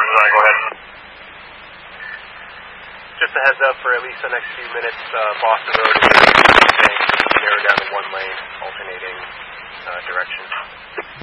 design, go ahead. Just a heads up for at least the next few minutes, Boston Road is narrowed down to one lane, alternating direction.